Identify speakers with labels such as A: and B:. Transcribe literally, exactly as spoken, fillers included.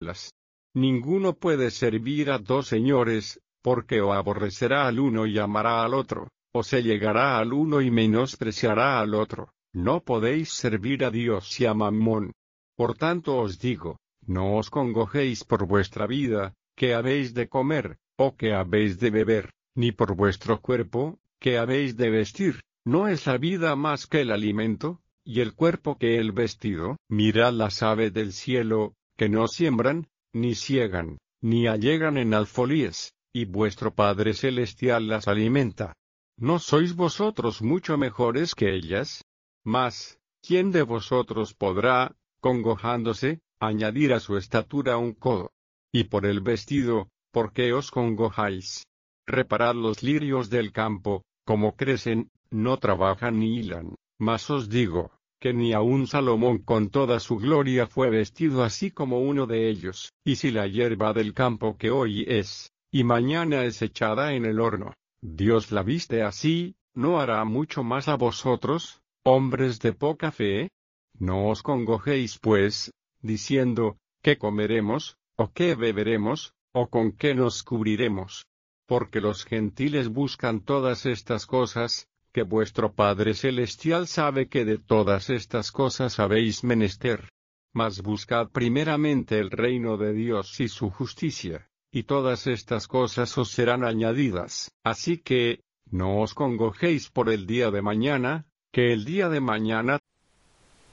A: Ninguno puede servir a dos señores, porque o aborrecerá al uno y amará al otro, o se llegará al uno y menospreciará al otro. No podéis servir a Dios y a Mamón. Por tanto os digo, no os congojéis por vuestra vida, que habéis de comer, o que habéis de beber, ni por vuestro cuerpo, que habéis de vestir. ¿No es la vida más que el alimento, y el cuerpo que el vestido? Mirad las aves del cielo, que no siembran, ni siegan, ni allegan en alfolíes, y vuestro Padre Celestial las alimenta. ¿No sois vosotros mucho mejores que ellas? Mas, ¿quién de vosotros podrá, congojándose, añadir a su estatura un codo? Y por el vestido, ¿por qué os congojáis? Reparad los lirios del campo, como crecen, no trabajan ni hilan. Mas os digo, que ni aun Salomón con toda su gloria fue vestido así como uno de ellos. Y si la hierba del campo que hoy es, y mañana es echada en el horno, Dios la viste así, ¿no hará mucho más a vosotros, hombres de poca fe? No os congojéis pues, diciendo, ¿qué comeremos, o qué beberemos, o con qué nos cubriremos? Porque los gentiles buscan todas estas cosas, que vuestro Padre Celestial sabe que de todas estas cosas habéis menester. Mas buscad primeramente el reino de Dios y su justicia, y todas estas cosas os serán añadidas. Así que, no os congojéis por el día de mañana, que el día de mañana